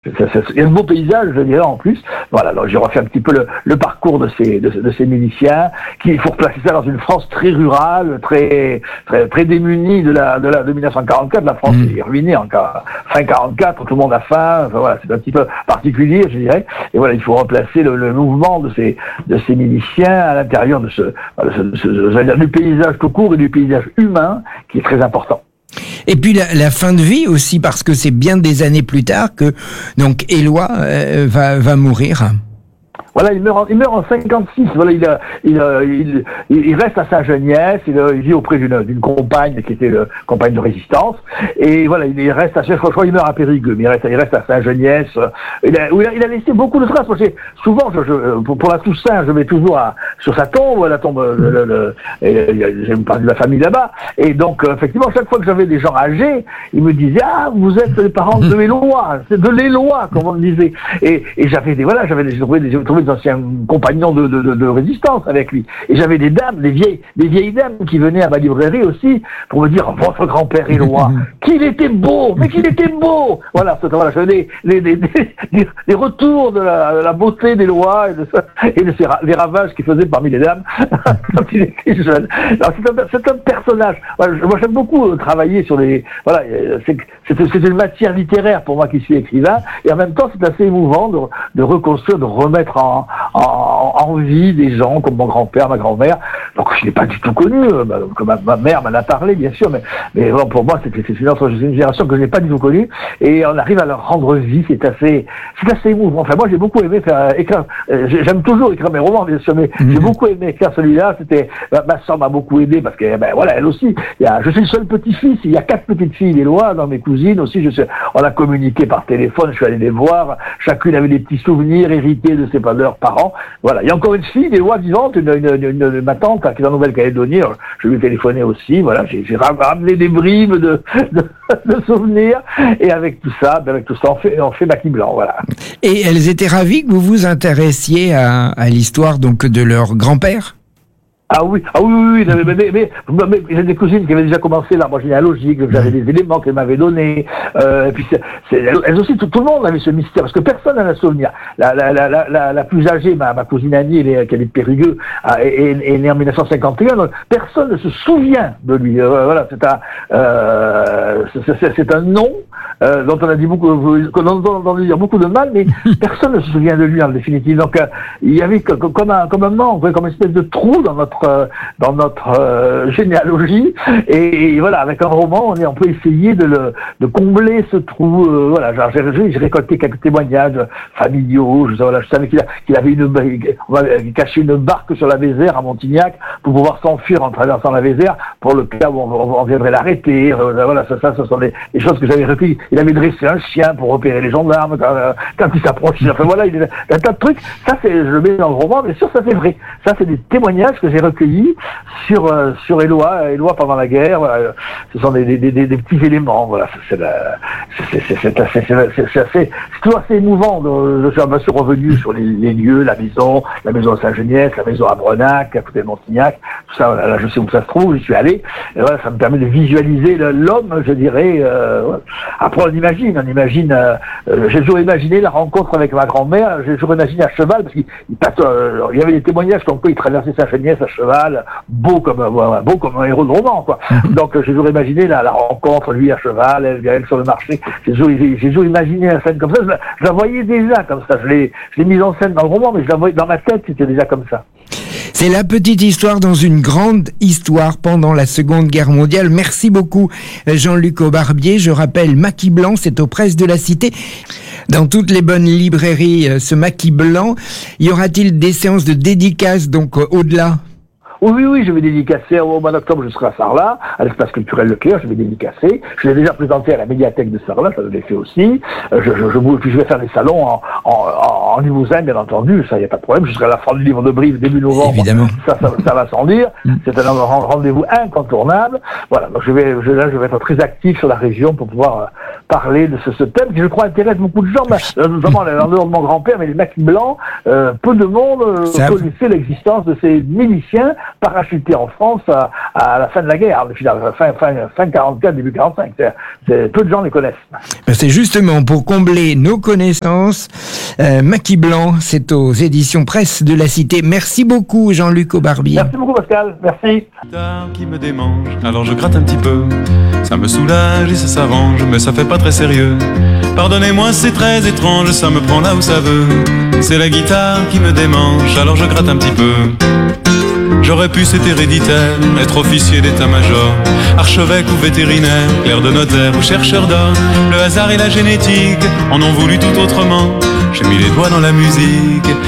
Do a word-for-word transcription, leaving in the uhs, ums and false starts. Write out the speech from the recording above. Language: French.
c'est, c'est, il y a de beaux paysages, je dirais, en plus. Voilà, alors j'ai refait un petit peu le, le parcours de ces, de, de ces miliciens, qui, il faut replacer ça dans une France très rurale, très, très, très démunie de la, de la, de dix-neuf cent quarante-quatre. La France mmh. est ruinée en fin quarante-quatre, tout le monde a faim. Enfin, voilà, c'est un petit peu particulier, je dirais. Et voilà, il faut replacer le, le mouvement de ces, de ces miliciens à l'intérieur de ce, de ce, de ce, j'allais dire, du paysage tout court et du paysage humain, qui est très important. Et puis la, la fin de vie aussi, parce que c'est bien des années plus tard que donc Éloi euh, va, va mourir. Voilà, il meurt en, il meurt en cinquante-six. Voilà, il, a, il, a, il, il reste à Saint-Geniès. Il, il vit auprès d'une, d'une compagne qui était une compagne de résistance. Et voilà, il reste à, je crois, il meurt à Périgueux, mais il reste, il reste à Saint-Geniès. Il a, il a, il a laissé beaucoup de traces. Moi, j'ai, souvent, je, je, pour, pour la Toussaint, je vais toujours à, sur sa tombe, la tombe, le, le, le, j'ai une partie de la famille là-bas. Et donc, effectivement, chaque fois que j'avais des gens âgés, ils me disaient, ah, vous êtes les parents de l'Éloi, c'est de l'Éloi, comme on me disait. Et, et j'avais des, voilà, j'avais des, j'ai trouvé des, j'ai trouvé des anciens compagnons de, de, de, de résistance avec lui. Et j'avais des dames, des vieilles, des vieilles dames qui venaient à ma librairie aussi pour me dire, votre grand-père Éloi, qu'il était beau, mais qu'il était beau! Voilà, c'est, voilà, j'avais des, des, des, des retours de la, de la beauté d'Éloi et de, et de ses, des ravages qu'il faisait parmi les dames quand il était jeune. Alors, c'est, un, c'est un personnage. Voilà, moi, j'aime beaucoup travailler sur les, voilà, c'est, c'est, c'est une matière littéraire pour moi qui suis écrivain, et en même temps, c'est assez émouvant de, de reconstruire, de remettre en, en, en vie des gens comme mon grand-père, ma grand-mère. Donc je n'ai pas du tout connu, comme ma, ma mère m'en a parlé bien sûr, mais, mais bon, pour moi c'est, c'est, une autre, c'est une génération que je n'ai pas du tout connue, et on arrive à leur rendre vie, c'est assez, c'est assez émouvant. Enfin moi j'ai beaucoup aimé faire écrire, j'aime toujours écrire mes romans bien sûr, mais mmh. j'ai beaucoup aimé écrire celui-là. C'était ma, ma soeur m'a beaucoup aidé parce que ben voilà, elle aussi, il y a, je suis le seul petit-fils, il y a quatre petites filles d'Éloi, dans mes cousines aussi, je sais, on a communiqué par téléphone, je suis allé les voir, chacune avait des petits souvenirs hérités de ses de leurs parents. Voilà, il y a encore une fille d'Éloi vivante, une, une, une, une, ma tante qui est en Nouvelle-Calédonie, je lui ai téléphoné aussi, voilà, j'ai, j'ai ramené des bribes de, de, de souvenirs, et avec tout ça, avec tout ça, on fait, on fait Maquis Blanc, voilà. Et elles étaient ravies que vous vous intéressiez à, à l'histoire donc de leur grand-père? Ah oui, ah oui, oui, oui, mais, mais, mais, mais j'ai des cousines qui avaient déjà commencé l'arbre généalogique, j'avais des éléments qu'elles m'avaient donnés, euh, et puis c'est, c'est, elles aussi, tout, tout le monde avait ce mystère, parce que personne n'a un souvenir. La, la, la, la, la, la plus âgée, ma, ma cousine Annie, elle est, qui est de Périgueux, est, est, est née en dix-neuf cent cinquante et un, donc personne ne se souvient de lui. Euh, voilà, c'est un, euh, c'est, c'est, c'est un nom euh, dont on a dit beaucoup, dont on a entendu dire beaucoup de mal, mais personne ne se souvient de lui en définitive. Donc euh, il y avait comme un, comme un manque, comme une espèce de trou dans notre dans notre euh, généalogie, et, et voilà, avec un roman on, est, on peut essayer de, le, de combler ce trou. Euh, voilà, genre, j'ai, j'ai récolté quelques témoignages familiaux. Je, voilà, je savais qu'il, a, qu'il avait une, on avait caché une barque sur la Vézère à Montignac pour pouvoir s'enfuir en traversant la Vézère pour le cas où on, on viendrait l'arrêter. Euh, voilà, ça, ça, ce sont des, des choses que j'avais recueillies. Il avait dressé un chien pour repérer les gendarmes quand, euh, quand il s'approchait. Enfin voilà, il y a un tas de trucs. Ça, c'est, je le mets dans le roman, mais sûr, ça c'est vrai. Ça, c'est des témoignages que j'ai recueillis sur euh, sur Éloi, Éloi pendant la guerre. Voilà. Ce sont des, des, des, des petits éléments. Voilà, c'est, c'est, c'est, c'est, c'est, assez, c'est, c'est, c'est, assez, c'est toujours assez émouvant. De, je suis bien sûr revenu sur les, les lieux, la maison, la maison à Saint-Geniès, la maison à Brenac, à côté de Montignac. Tout ça, là, je sais où ça se trouve. J'y suis allé. Et voilà, ça me permet de visualiser l'homme, je dirais. Euh, voilà. Après, on imagine, on imagine. Euh, j'ai toujours imaginé la rencontre avec ma grand-mère. J'ai toujours imaginé à cheval parce qu'il il, passe, euh, il y avait des témoignages comme quoi il traversait Saint-Geniès à cheval, beau comme un, beau comme un héros de roman, quoi. Donc j'ai toujours imaginé la, la rencontre, lui à cheval, elle, elle sur le marché. J'ai toujours, j'ai, j'ai toujours imaginé la scène comme ça. Je la, je la voyais déjà comme ça. Je l'ai, je l'ai mise en scène dans le roman, mais je la voyais dans ma tête, c'était déjà comme ça. C'est la petite histoire dans une grande histoire pendant la Seconde Guerre mondiale. Merci beaucoup Jean-Luc Aubarbier. Je rappelle, Maquis Blanc, c'est aux Presses de la Cité. Dans toutes les bonnes librairies, ce Maquis Blanc. Y aura-t-il des séances de dédicaces donc au-delà? Oui, oui, oui, je vais dédicacer au mois d'octobre, je serai à Sarlat, à l'espace culturel Leclerc, je vais dédicacer. Je l'ai déjà présenté à la médiathèque de Sarlat, ça je l'ai fait aussi. Je, je, je, puis je vais faire des salons en, en, en en niveau zen, bien entendu, ça, il n'y a pas de problème. Je serai à la fin du livre de Brive début novembre. Évidemment. Ça, ça, ça va sans dire. Mm. C'est un rendez-vous incontournable. Voilà, donc je vais, je, là, je vais être très actif sur la région pour pouvoir euh, parler de ce, ce thème qui, je crois, intéresse beaucoup de gens, mais, euh, notamment en dehors de mon grand-père, mais les maquis blancs, euh, peu de monde euh, ça... connaissait l'existence de ces miliciens parachutés en France à, à la fin de la guerre, fin, fin, fin quarante-quatre, début quarante-cinq. C'est, c'est, peu de gens les connaissent. Ben c'est justement pour combler nos connaissances. Euh, Maquis blanc, c'est aux éditions Presse de la Cité. Merci beaucoup, Jean-Luc Aubarbier. Merci beaucoup, Pascal. Merci. Qui me démange, alors je gratte un petit peu. Ça me soulage et ça s'arrange, mais ça fait pas très sérieux. Pardonnez-moi, c'est très étrange, ça me prend là où ça veut. C'est la guitare qui me démange, alors je gratte un petit peu. J'aurais pu, c'est héréditaire, être officier d'état-major, archevêque ou vétérinaire, clerc de notaire ou chercheur d'or. Le hasard et la génétique en ont voulu tout autrement. J'ai mis les doigts dans la musique